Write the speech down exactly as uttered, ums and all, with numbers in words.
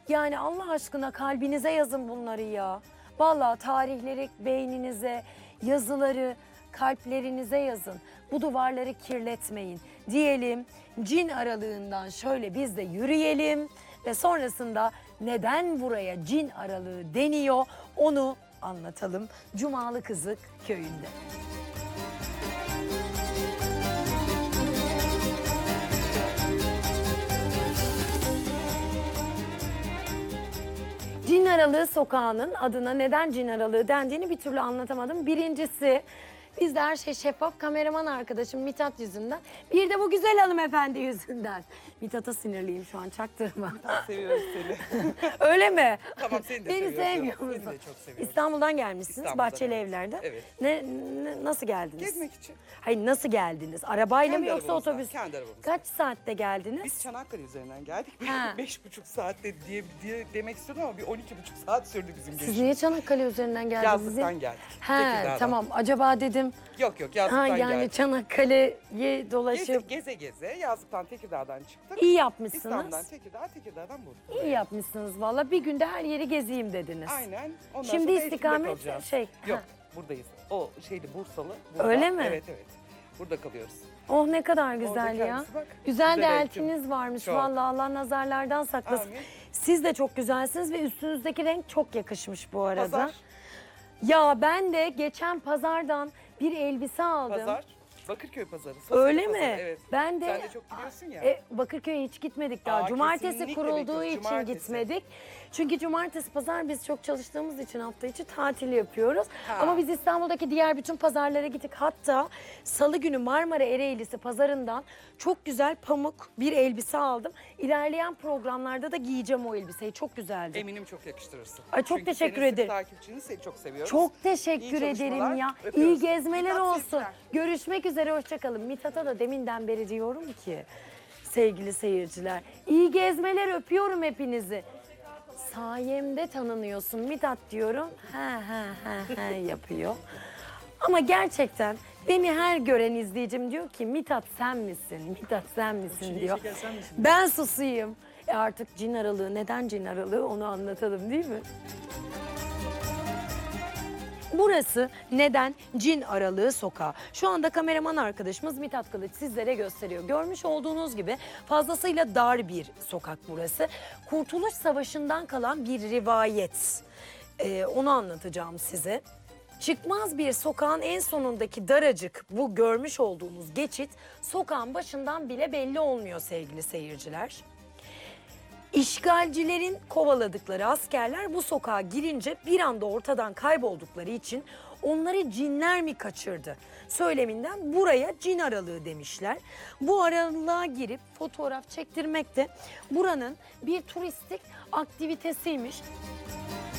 Yani Allah aşkına kalbinize yazın bunları ya. Vallahi tarihleri beyninize, yazıları kalplerinize yazın. Bu duvarları kirletmeyin diyelim. Cin aralığından şöyle biz de yürüyelim ve sonrasında neden buraya cin aralığı deniyor onu anlatalım. Cumalı Kızık köyünde. Cin Aralığı Sokağı'nın adına neden Cin Aralığı dendiğini bir türlü anlatamadım. Birincisi bizde her şey şeffaf, kameraman arkadaşım Mithat yüzünden. Bir de bu güzel hanımefendi yüzünden. Mithat'a sinirliyim şu an, çaktırma. Seviyoruz seni. Öyle mi? Tamam, seni de Beni seviyoruz. sevmiyor Seni musun? de çok seviyoruz. İstanbul'dan gelmişsiniz, İstanbul'dan, Bahçeli evet. Evler'den. Evet. Ne, ne- nasıl geldiniz? Gezmek için. Hayır, nasıl geldiniz? Arabayla Kendi mı yoksa arabamızla, otobüs? kendi arabamızla. Kaç saatte geldiniz? Biz Çanakkale üzerinden geldik. Ha. Beş buçuk saatte diye, diye demek istiyordum ama bir on iki buçuk saat sürdü bizim Siz geçişimiz. niye Çanakkale üzerinden geldiniz? Yazlıktan geldik. He, Tekirdağ'dan. tamam. Acaba dedim. Yok yok Ha, yazlıktan yani geldik. Çanakkale'ye Geze, dolaşıp geze geze yazlıktan Tekirdağ'dan çıktık. iyi yapmışsınız. İstanbul'dan Tekirdağ, Tekirdağ'dan Bursa. İyi yapmışsınız valla. Bir günde her yeri gezeyim dediniz. Aynen. Ondan Şimdi sonra Eşim'de istikamet kalacağız. şey, Yok ha. buradayız. O şeydi Bursalı. Burada. Öyle mi? Evet evet. Burada kalıyoruz. Oh ne kadar güzel Orada ya. kendisi bak. Güzel de Güzel eltiniz varmış. Çok. Vallahi Allah nazarlardan saklasın. Amin. Siz de çok güzelsiniz ve üstünüzdeki renk çok yakışmış bu arada. Pazar. Ya ben de geçen pazardan bir elbise aldım. Pazar. Bakırköy pazarı. Sosyal Öyle pazarı, mi? Evet. Ben de, Sen de çok gidiyorsun ya. E, Bakırköy'e hiç gitmedik daha. Aa, Cumartesi kesinlikle kurulduğu bekliyoruz. için Cumartesi. gitmedik. Çünkü cumartesi pazar biz çok çalıştığımız için hafta içi tatil yapıyoruz. Ha. Ama biz İstanbul'daki diğer bütün pazarlara gittik. Hatta salı günü Marmara Ereğlisi pazarından çok güzel pamuk bir elbise aldım. İlerleyen programlarda da giyeceğim o elbiseyi. Çok güzeldi. Eminim çok yakıştırırsın. Ay, çok Çünkü teşekkür senin sık ederim. takipçiniz, seni çok seviyoruz. Çok teşekkür İyi ederim çalışmalar, ya. öpüyoruz. İyi gezmeler Mithat, olsun. sevgiler. Görüşmek üzere, hoşçakalın. Mithat'a da deminden beri diyorum ki sevgili seyirciler, iyi gezmeler, öpüyorum hepinizi. Sayemde tanınıyorsun Mithat diyorum. Ha ha ha ha yapıyor. Ama gerçekten beni her gören izleyicim diyor ki Mithat sen misin? Mithat sen misin diyor. Ben susayım. E artık cin aralığı, neden cin aralığı onu anlatalım değil mi? Burası neden Cin Aralığı Sokağı. Şu anda kameraman arkadaşımız Mithat Kılıç sizlere gösteriyor. Görmüş olduğunuz gibi fazlasıyla dar bir sokak burası. Kurtuluş Savaşı'ndan kalan bir rivayet. Ee, onu anlatacağım size. Çıkmaz bir sokağın en sonundaki daracık bu görmüş olduğunuz geçit sokağın başından bile belli olmuyor sevgili seyirciler. İşgalcilerin kovaladıkları askerler bu sokağa girince bir anda ortadan kayboldukları için onları cinler mi kaçırdı söyleminden buraya cin aralığı demişler. Bu aralığa girip fotoğraf çektirmek de buranın bir turistik aktivitesiymiş.